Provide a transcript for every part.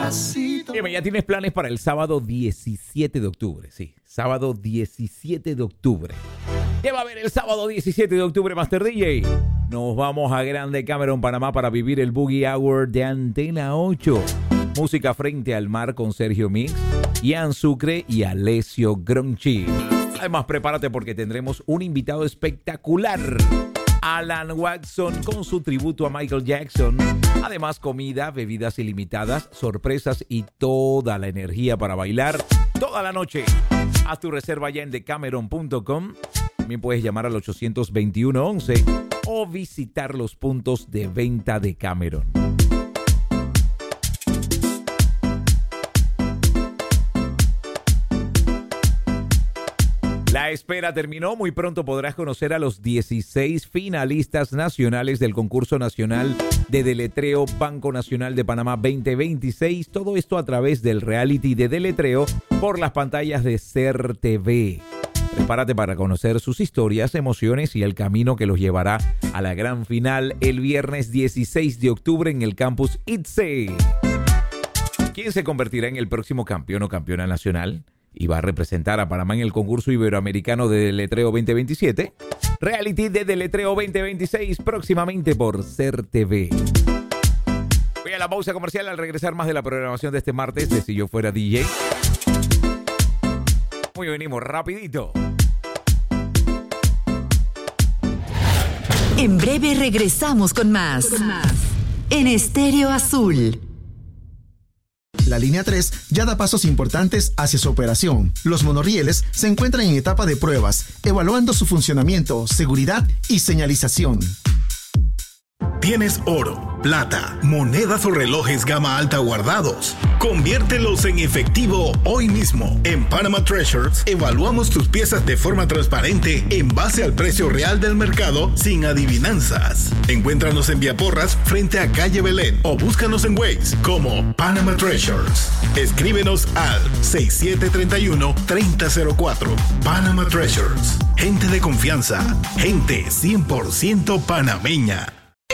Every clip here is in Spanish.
Despacito. Bien, ya tienes planes para el sábado 17 de octubre. Sí, sábado 17 de octubre. ¿Qué va a haber el sábado 17 de octubre, Master DJ? Nos vamos a Grande Cameron, Panamá, para vivir el Boogie Hour de Antena 8. Música frente al mar con Sergio Mix, Ian Sucre y Alessio Gronchi. Además, prepárate porque tendremos un invitado espectacular. Alan Watson con su tributo a Michael Jackson. Además, comida, bebidas ilimitadas, sorpresas y toda la energía para bailar toda la noche. Haz tu reserva ya en decameron.com. También puedes llamar al 821-11 o visitar los puntos de venta de Cameron. La espera terminó. Muy pronto podrás conocer a los 16 finalistas nacionales del concurso nacional de deletreo Banco Nacional de Panamá 2026. Todo esto a través del reality de deletreo por las pantallas de SER TV. Prepárate para conocer sus historias, emociones y el camino que los llevará a la gran final el viernes 16 de octubre en el campus ITSE. ¿Quién se convertirá en el próximo campeón o campeona nacional y va a representar a Panamá en el concurso iberoamericano de deletreo 2027? Reality de deletreo 2026 próximamente por SER TV. Voy a la pausa comercial. Al regresar, más de la programación de este martes de Si Yo Fuera DJ. Muy bien, venimos rapidito. En breve regresamos con más. En Estéreo Azul. La línea 3 ya da pasos importantes hacia su operación. Los monorrieles se encuentran en etapa de pruebas, evaluando su funcionamiento, seguridad y señalización. ¿Tienes oro, plata, monedas o relojes gama alta guardados? Conviértelos en efectivo hoy mismo. En Panama Treasures evaluamos tus piezas de forma transparente en base al precio real del mercado sin adivinanzas. Encuéntranos en Vía Porras frente a Calle Belén o búscanos en Waze como Panama Treasures. Escríbenos al 6731-3004. Panama Treasures. Gente de confianza. Gente 100% panameña.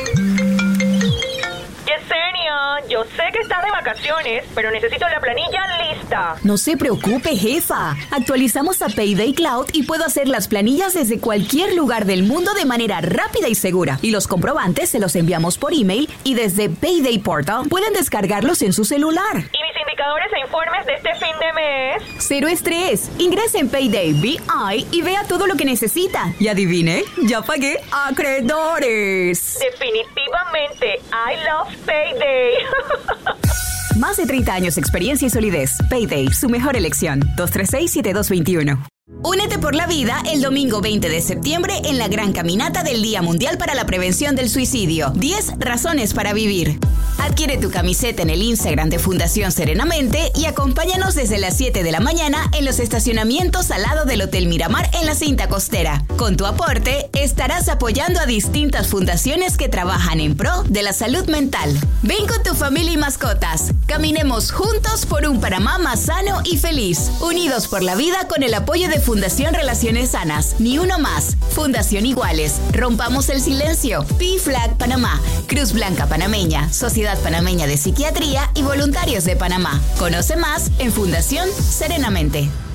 Yesenia, yo sé que estás de vacaciones, pero necesito la planilla lista. No se preocupe, jefa. Actualizamos a Payday Cloud y puedo hacer las planillas desde cualquier lugar del mundo de manera rápida y segura. Y los comprobantes se los enviamos por email y desde Payday Portal pueden descargarlos en su celular. ¿Y mis indicadores e informes de este fin de mes? Cero estrés. Ingrese en Payday BI y vea todo lo que necesita. Y adivine, ya pagué acreedores. Definitivamente, I love Payday. Más de 30 años de experiencia y solidez. Payday, su mejor elección. 236-7221. Únete por la vida el domingo 20 de septiembre en la gran caminata del Día Mundial para la Prevención del Suicidio. 10 razones para vivir. Adquiere tu camiseta en el Instagram de Fundación Serenamente y acompáñanos desde las 7 de la mañana en los estacionamientos al lado del Hotel Miramar en la cinta costera. Con tu aporte, estarás apoyando a distintas fundaciones que trabajan en pro de la salud mental. Ven con tu familia y mascotas. Caminemos juntos por un Panamá más sano y feliz. Unidos por la vida con el apoyo de Fundación Relaciones Sanas. Ni uno más. Fundación Iguales. Rompamos el silencio. PFLAG Panamá. Cruz Blanca Panameña. Sociedad Panameña de Psiquiatría y Voluntarios de Panamá. Conoce más en Fundación Serenamente.